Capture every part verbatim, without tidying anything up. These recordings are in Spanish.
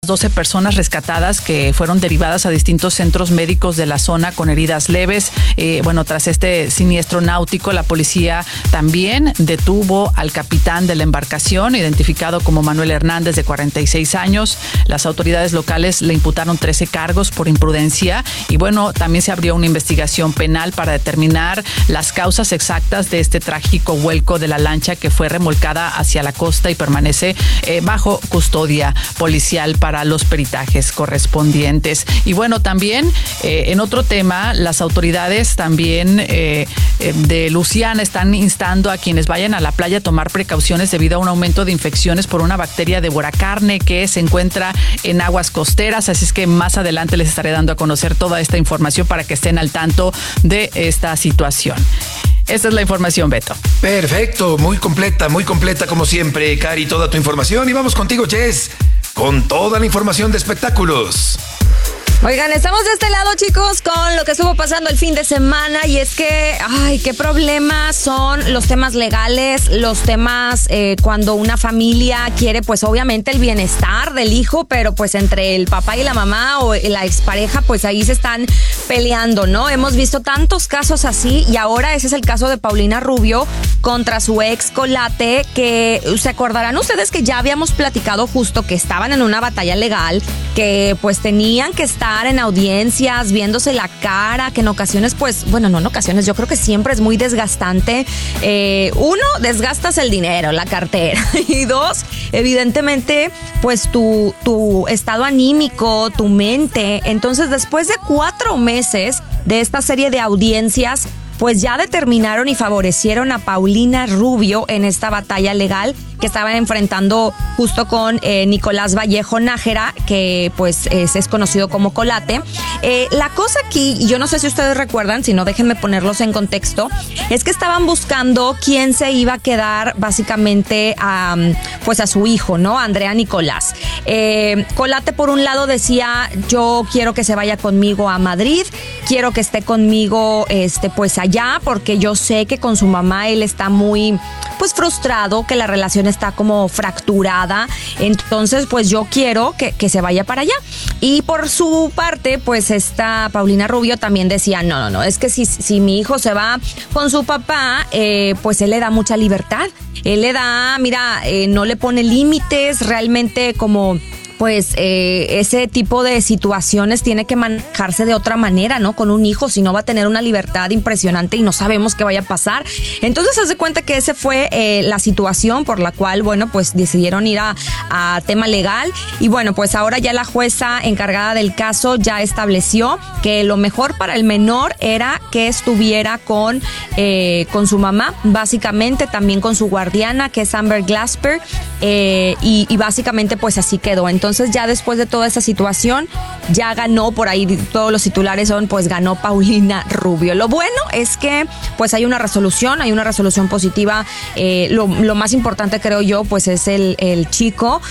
doce personas rescatadas que fueron derivadas a distintos centros médicos de la zona con heridas leves. Eh, bueno, tras este siniestro náutico, la policía también detuvo al capitán de la embarcación, identificado como Manuel Hernández, de cuarenta y seis años. Las autoridades locales le imputaron trece cargos por imprudencia y bueno, también se abrió una investigación penal para determinar las causas exactas de este trágico vuelco de la lancha que fue remolcada hacia la costa y permanece eh, bajo custodia policial para los peritajes correspondientes. Y bueno, también eh, en otro tema, las autoridades también eh, eh, de Luisiana están instando a quienes vayan a la playa a tomar precauciones debido a un aumento de infecciones por una bacteria devora carne que se encuentra en aguas costeras. Así es que más adelante les estaré dando a conocer toda esta información para que estén al tanto de esta situación. Esta es la información, Beto. Perfecto, muy completa, muy completa como siempre, Cari, toda tu información. Y vamos contigo, Jess, con toda la información de espectáculos. Oigan, estamos de este lado, chicos, con lo que estuvo pasando el fin de semana, y es que, ay, qué problemas son los temas legales, los temas eh, cuando una familia quiere, pues obviamente el bienestar del hijo, pero pues entre el papá y la mamá o la expareja, pues ahí se están peleando, ¿no? Hemos visto tantos casos así, y ahora ese es el caso de Paulina Rubio contra su ex Colate, que se acordarán ustedes que ya habíamos platicado justo que estaban en una batalla legal, que pues tenían que estar en audiencias, viéndose la cara, que en ocasiones, pues, bueno, no en ocasiones, yo creo que siempre es muy desgastante. Eh, uno, desgastas el dinero, la cartera. Y dos, evidentemente, pues tu, tu estado anímico, tu mente. Entonces, después de cuatro meses de esta serie de audiencias, pues ya determinaron y favorecieron a Paulina Rubio en esta batalla legal que estaban enfrentando justo con eh, Nicolás Vallejo Nájera, que pues es, es conocido como Colate. Eh, la cosa aquí, y yo no sé si ustedes recuerdan, si no déjenme ponerlos en contexto, es que estaban buscando quién se iba a quedar básicamente a, pues a su hijo, ¿no? Andrea Nicolás. Eh, Colate por un lado decía, yo quiero que se vaya conmigo a Madrid, quiero que esté conmigo este, pues allá, porque yo sé que con su mamá él está muy pues frustrado, que la relación está como fracturada, entonces pues yo quiero que, que se vaya para allá. Y por su parte, pues esta Paulina Rubio también decía, no, no, no, es que si, si mi hijo se va con su papá, eh, pues él le da mucha libertad, él le da, mira, eh, no le pone límites, realmente como pues eh, ese tipo de situaciones tiene que manejarse de otra manera, ¿no? Con un hijo, si no va a tener una libertad impresionante y no sabemos qué vaya a pasar. Entonces, haz de cuenta que esa fue eh, la situación por la cual, bueno, pues decidieron ir a, a tema legal. Y bueno, pues ahora ya la jueza encargada del caso ya estableció que lo mejor para el menor era que estuviera con, eh, con su mamá, básicamente también con su guardiana, que es Amber Glasper, eh, y, y básicamente pues así quedó. Entonces, Entonces ya después de toda esta situación, ya ganó, por ahí todos los titulares son, pues ganó Paulina Rubio. Lo bueno es que pues hay una resolución, hay una resolución positiva. Eh, lo, lo más importante creo yo pues es el, el chico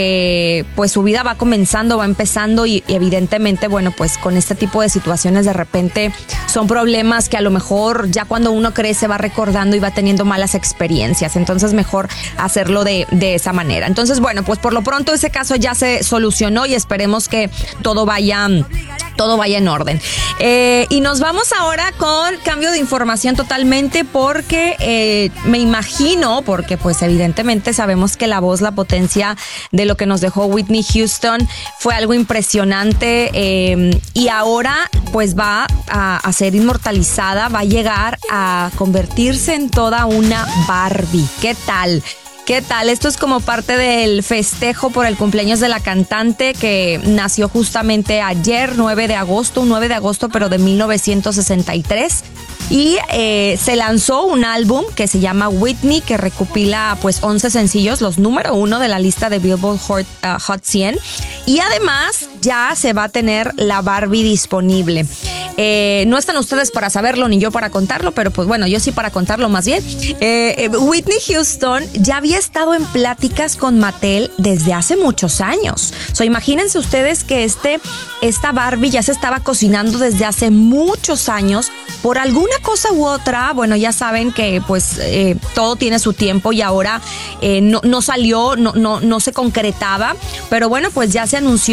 que pues su vida va comenzando, va empezando y, y evidentemente bueno pues con este tipo de situaciones de repente son problemas que a lo mejor ya cuando uno crece va recordando y va teniendo malas experiencias. Entonces mejor hacerlo de, de esa manera. Entonces bueno, pues por lo pronto ese caso ya se solucionó y esperemos que todo vaya todo vaya en orden. Eh, y nos vamos ahora con cambio de información totalmente porque eh, me imagino, porque pues evidentemente sabemos que la voz, la potencia de lo que nos dejó Whitney Houston fue algo impresionante, eh, y ahora pues va a, a ser inmortalizada, va a llegar a convertirse en toda una Barbie. ¿Qué tal? ¿Qué tal? Esto es como parte del festejo por el cumpleaños de la cantante que nació justamente ayer, nueve de agosto, un nueve de agosto, pero de mil novecientos sesenta y tres. Y eh, se lanzó un álbum que se llama Whitney, que recopila pues once sencillos, los número uno de la lista de Billboard Hot, uh, Hot cien. Y además ya se va a tener la Barbie disponible. Eh, no están ustedes para saberlo ni yo para contarlo, pero pues bueno, yo sí para contarlo más bien. Eh, eh, Whitney Houston ya había estado en pláticas con Mattel desde hace muchos años. O sea, imagínense ustedes que este, esta Barbie ya se estaba cocinando desde hace muchos años. Por alguna cosa u otra, bueno, ya saben que pues eh, todo tiene su tiempo y ahora eh, no, no salió, no, no, no se concretaba, pero bueno, pues ya se anunció